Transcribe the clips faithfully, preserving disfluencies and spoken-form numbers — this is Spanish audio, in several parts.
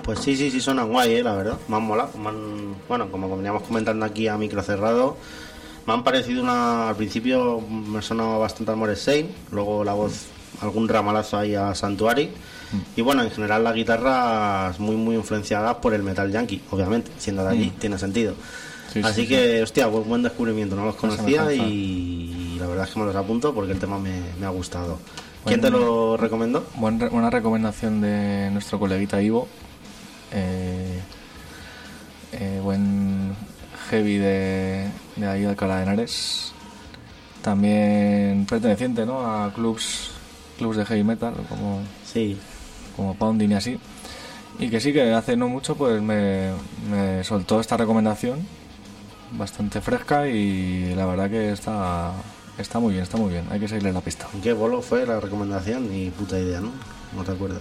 Pues sí, sí, sí suenan guay, eh, la verdad. Me han molado. Me han- bueno, como veníamos comentando aquí a micro cerrado, me han parecido una... Al principio me sonaba bastante al Morrissey, luego la voz, algún ramalazo ahí a Sanctuary. Y bueno, en general la guitarra es muy, muy influenciada por el metal yankee, obviamente, siendo de allí, Mm. tiene sentido. Sí, Así sí, que, hostia, buen, buen descubrimiento, no los conocía mejor, y la verdad es que me los apunto porque el tema me, me ha gustado. ¿Quién te lo recomendó? Buen re- buena recomendación de nuestro coleguita Ivo. Eh, eh, buen heavy de, de ahí de Alcalá de Henares. También perteneciente, ¿no?, a clubs, clubs de heavy metal como, Sí, como Pounding y así. Y que sí, que hace no mucho pues me, me soltó esta recomendación bastante fresca y la verdad que está, está muy bien, está muy bien. Hay que seguirle la pista. ¿en qué bolo fue la recomendación? Ni puta idea, ¿no? No te acuerdas.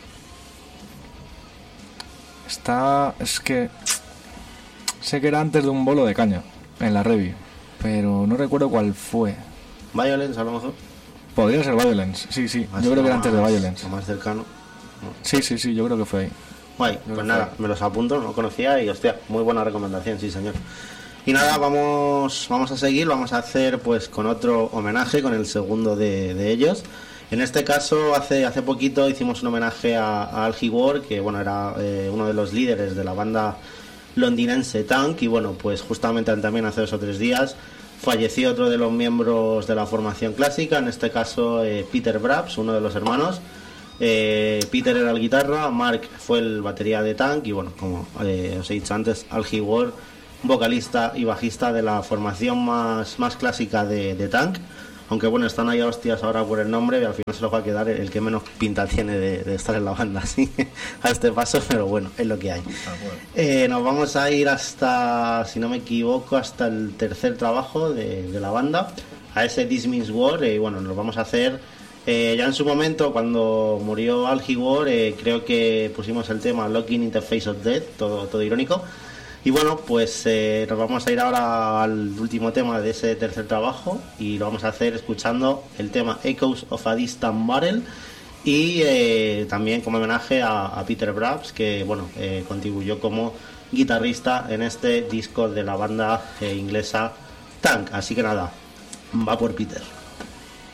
Está... es que... sé que era antes de un bolo de caña, en la review, pero no recuerdo cuál fue. Violence, a lo mejor. Podría ser Violence, sí, sí. Así Yo creo que lo era antes de más- Violence. Lo más cercano. Sí, sí, sí, yo creo que fue ahí. Guay, Creo pues que nada, fue. me los apunto, no conocía y hostia, muy buena recomendación, sí señor. Y nada, vamos, vamos a seguir, vamos a hacer pues con otro homenaje, con el segundo de, de ellos. En este caso, hace hace poquito hicimos un homenaje a, a Al Heward, que bueno, era eh, uno de los líderes de la banda londinense Tank, y bueno, pues justamente también hace dos o tres días falleció otro de los miembros de la formación clásica, en este caso eh, Peter Brabs, uno de los hermanos. Eh, Peter era el guitarra, Mark fue el batería de Tank y bueno, como eh, os he dicho antes, Al Heward, vocalista y bajista de la formación más, más clásica de, de Tank, aunque bueno, están ahí a hostias ahora por el nombre y al final se los va a quedar el, el que menos pinta tiene de, de estar en la banda así a este paso, pero bueno, es lo que hay. Eh, nos vamos a ir hasta, si no me equivoco, hasta el tercer trabajo de, de la banda, a ese This Means War, y bueno, nos vamos a hacer eh, ya en su momento, cuando murió Al Heward, eh, creo que pusimos el tema Looking in the Face of Death, todo, todo irónico. Y bueno, pues eh, nos vamos a ir ahora al último tema de ese tercer trabajo y lo vamos a hacer escuchando el tema Echoes of a Distant Battle y eh, también como homenaje a, a Peter Brabs, que bueno, eh, contribuyó como guitarrista en este disco de la banda eh, inglesa Tank. Así que nada, va por Peter.